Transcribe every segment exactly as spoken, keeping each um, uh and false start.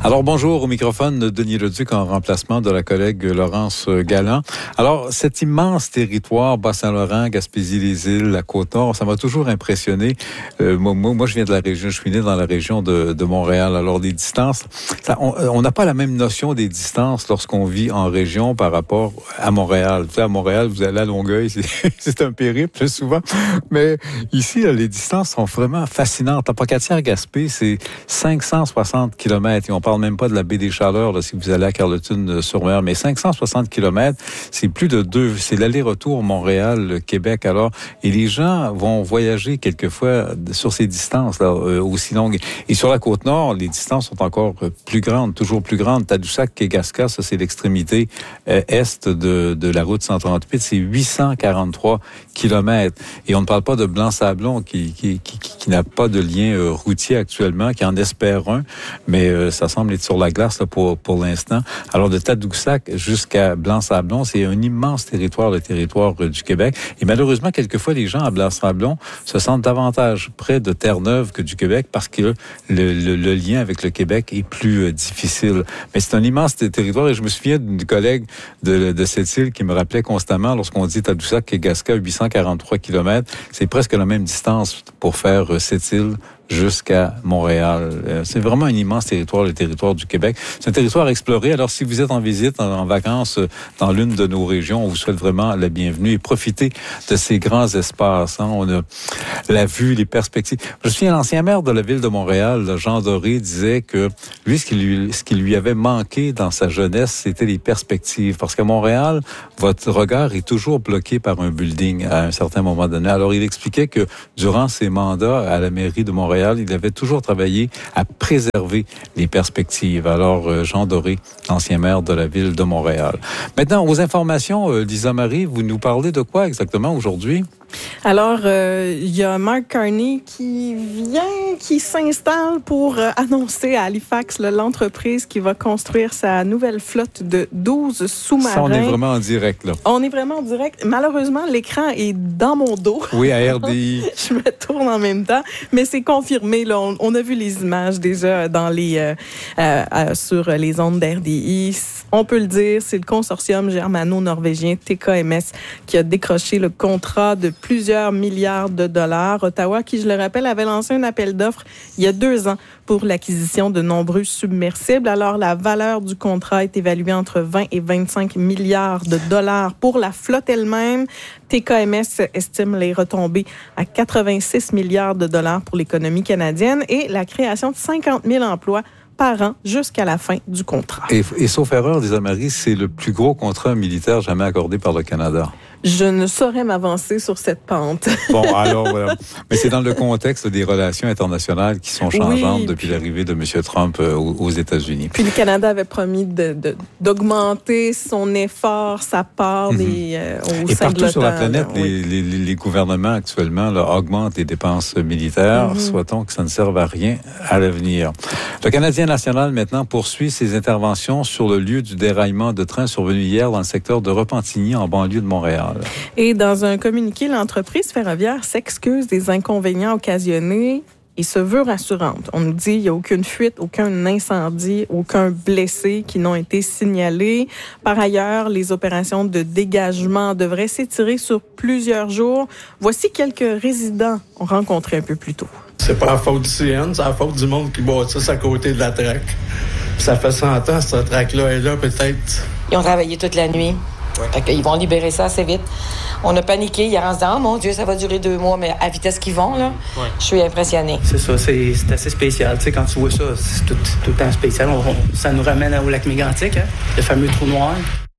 Alors bonjour, au microphone Denis Leduc en remplacement de la collègue Laurence Galland. Alors cet immense territoire, Bas-Saint-Laurent, Gaspésie-les-Îles, la Côte-Nord, ça m'a toujours impressionné. Euh, moi, moi, je viens de la région, je suis né dans la région de, de Montréal. Alors des distances, ça, on n'a pas la même notion des distances lorsqu'on vit en région par rapport à Montréal. Vous savez, à Montréal, vous allez à Longueuil, c'est, c'est un périple souvent. Mais ici, là, les distances sont vraiment fascinantes. À Pocatière-Gaspé, c'est cinq cent soixante kilomètres. Et on parle même pas de la baie des Chaleurs, là, si vous allez à Carleton-sur-Mer. Mais cinq cent soixante kilomètres, c'est plus de deux, c'est l'aller-retour Montréal-Québec. Alors, et les gens vont voyager quelquefois sur ces distances, là, euh, aussi longues. Et sur la Côte-Nord, les distances sont encore plus grandes, toujours plus grandes. Tadoussac-Kayegaska, ça, c'est l'extrémité euh, est de, de la route cent trente-huit. C'est huit cent quarante-trois kilomètres. Et on ne parle pas de Blanc-Sablon, qui, qui, qui, qui n'a pas de lien euh, routier actuellement, qui en espère un, mais euh, ça semble être sur la glace là, pour, pour l'instant. Alors, de Tadoussac jusqu'à Blanc-Sablon, c'est un immense territoire, le territoire euh, du Québec. Et malheureusement, quelquefois, les gens à Blanc-Sablon se sentent davantage près de Terre-Neuve que du Québec parce que le, le, le lien avec le Québec est plus euh, difficile. Mais c'est un immense territoire et je me souviens d'une collègue de, de cette île qui me rappelait constamment, lorsqu'on dit Tadoussac-Kayegaska, huit cent quarante-trois kilomètres, c'est presque la même distance pour faire euh, cette île jusqu'à Montréal. C'est vraiment un immense territoire, le territoire du Québec. C'est un territoire à explorer. Alors, si vous êtes en visite, en, en vacances dans l'une de nos régions, on vous souhaite vraiment la bienvenue et profitez de ces grands espaces. Hein. On a la vue, les perspectives. Je me souviens, l'ancien maire de la ville de Montréal, Jean Doré, disait que lui, ce qui lui, ce qui lui avait manqué dans sa jeunesse, c'était les perspectives. Parce qu'à Montréal, votre regard est toujours bloqué par un building à un certain moment donné. Alors, il expliquait que durant ses mandats à la mairie de Montréal, il avait toujours travaillé à préserver les perspectives. Alors, Jean Doré, ancien maire de la ville de Montréal. Maintenant, aux informations, Lisa Marie, vous nous parlez de quoi exactement aujourd'hui? Alors, euh, il y a Mark Carney qui vient, qui s'installe pour euh, annoncer à Halifax là, l'entreprise qui va construire sa nouvelle flotte de douze sous-marins. Ça, on est vraiment en direct, là. On est vraiment en direct. Malheureusement, l'écran est dans mon dos. Oui, à R D I. Je me tourne en même temps, mais c'est confirmé. Là, on, on a vu les images déjà dans les, euh, euh, euh, sur les ondes d'R D I. On peut le dire, c'est le consortium germano-norvégien T K M S qui a décroché le contrat de plusieurs milliards de dollars. Ottawa, qui, je le rappelle, avait lancé un appel d'offres il y a deux ans pour l'acquisition de nombreux submersibles. Alors, la valeur du contrat est évaluée entre vingt et vingt-cinq milliards de dollars pour la flotte elle-même. T K M S estime les retombées à quatre-vingt-six milliards de dollars pour l'économie canadienne et la création de cinquante mille emplois par an jusqu'à la fin du contrat. Et, et sauf erreur, Lisa Marie, c'est le plus gros contrat militaire jamais accordé par le Canada. Je ne saurais m'avancer sur cette pente. Bon, alors, voilà. Mais c'est dans le contexte des relations internationales qui sont changeantes oui, depuis puis... l'arrivée de M. Trump euh, aux États-Unis. Puis le Canada avait promis de, de, d'augmenter son effort, sa part des, mm-hmm. euh, au Et sein partout de l'OTAN, sur la planète, là, oui. les, les, les gouvernements actuellement là, augmentent les dépenses militaires. Mm-hmm. Souhaitons que ça ne serve à rien à l'avenir. Le Canadien national, maintenant, poursuit ses interventions sur le lieu du déraillement de train survenu hier dans le secteur de Repentigny, en banlieue de Montréal. Et dans un communiqué, l'entreprise ferroviaire s'excuse des inconvénients occasionnés et se veut rassurante. On nous dit qu'il n'y a aucune fuite, aucun incendie, aucun blessé qui n'ont été signalés. Par ailleurs, les opérations de dégagement devraient s'étirer sur plusieurs jours. Voici quelques résidents rencontrés un peu plus tôt. C'est pas la faute du C N, c'est la faute du monde qui bâtisse à côté de la traque. Ça fait cent ans, cette traque-là est là, peut-être. Ils ont travaillé toute la nuit. Ouais. Fait qu'ils vont libérer ça assez vite. On a paniqué hier en se disant « Oh mon Dieu, ça va durer deux mois », mais à vitesse qu'ils vont, là, ouais. Je suis impressionnée. C'est ça, c'est, c'est assez spécial. Tu sais, quand tu vois ça, c'est tout, tout le temps spécial. On, on, ça nous ramène au lac Mégantic, hein, le fameux trou noir.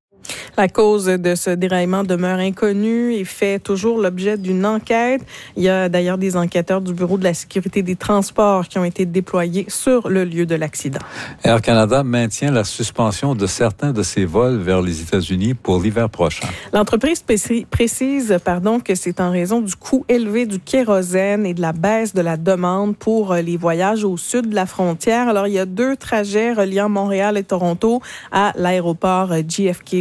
La cause de ce déraillement demeure inconnue et fait toujours l'objet d'une enquête. Il y a d'ailleurs des enquêteurs du Bureau de la sécurité des transports qui ont été déployés sur le lieu de l'accident. Air Canada maintient la suspension de certains de ses vols vers les États-Unis pour l'hiver prochain. L'entreprise précise pardon, que c'est en raison du coût élevé du kérosène et de la baisse de la demande pour les voyages au sud de la frontière. Alors, il y a deux trajets reliant Montréal et Toronto à l'aéroport J F K de New York.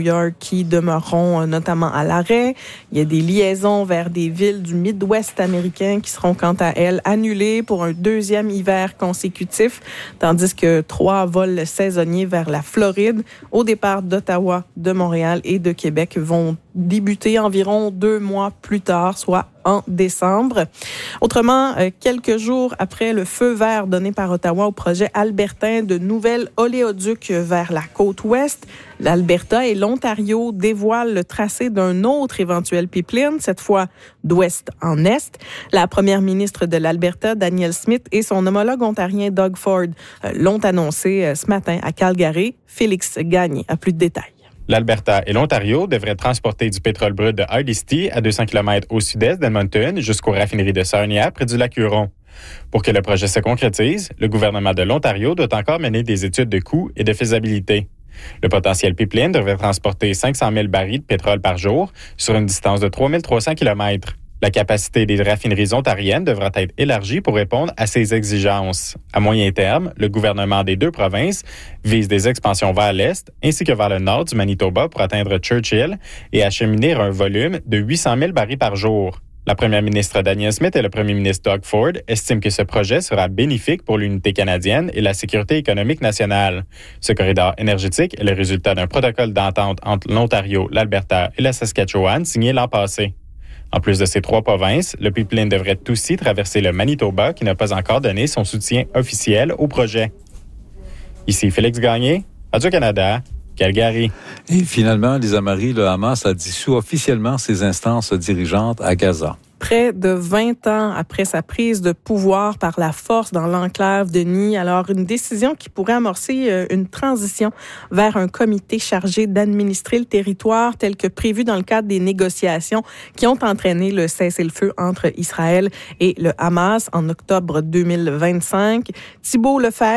York qui demeureront notamment à l'arrêt. Il y a des liaisons vers des villes du Midwest américain qui seront quant à elles annulées pour un deuxième hiver consécutif, tandis que trois vols saisonniers vers la Floride, au départ d'Ottawa, de Montréal et de Québec, vont débuter environ deux mois plus tard, soit en décembre. Autrement, quelques jours après le feu vert donné par Ottawa au projet albertain de nouvelles oléoducs vers la côte ouest, l'Alberta et l'Ontario dévoilent le tracé d'un autre éventuel pipeline, cette fois d'ouest en est. La première ministre de l'Alberta, Danielle Smith, et son homologue ontarien Doug Ford l'ont annoncé ce matin à Calgary. Félix Gagné a plus de détails. L'Alberta et l'Ontario devraient transporter du pétrole brut de Hardisty à deux cents kilomètres au sud-est d'Edmonton jusqu'aux raffineries de Sarnia près du lac Huron. Pour que le projet se concrétise, le gouvernement de l'Ontario doit encore mener des études de coûts et de faisabilité. Le potentiel pipeline devrait transporter cinq cent mille barils de pétrole par jour sur une distance de trois mille trois cents kilomètres. La capacité des raffineries ontariennes devra être élargie pour répondre à ces exigences. À moyen terme, le gouvernement des deux provinces vise des expansions vers l'est ainsi que vers le nord du Manitoba pour atteindre Churchill et acheminer un volume de huit cent mille barils par jour. La première ministre Danielle Smith et le premier ministre Doug Ford estiment que ce projet sera bénéfique pour l'unité canadienne et la sécurité économique nationale. Ce corridor énergétique est le résultat d'un protocole d'entente entre l'Ontario, l'Alberta et la Saskatchewan signé l'an passé. En plus de ces trois provinces, le pipeline devrait aussi traverser le Manitoba qui n'a pas encore donné son soutien officiel au projet. Ici Félix Gagné, Radio-Canada, Calgary. Et finalement, Lisa Marie, le Hamas a dissous officiellement ses instances dirigeantes à Gaza. Près de vingt ans après sa prise de pouvoir par la force dans l'enclave de Ni, alors une décision qui pourrait amorcer une transition vers un comité chargé d'administrer le territoire tel que prévu dans le cadre des négociations qui ont entraîné le cessez-le-feu entre Israël et le Hamas en octobre deux mille vingt-cinq. Thibault Lefebvre